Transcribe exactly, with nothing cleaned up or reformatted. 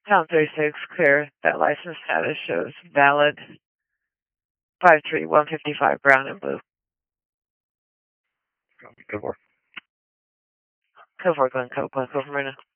Pound thirty-six, clear. That license status shows valid. five three one five, brown and blue. Go for. Go for Glencoe, Glencoe, Marina.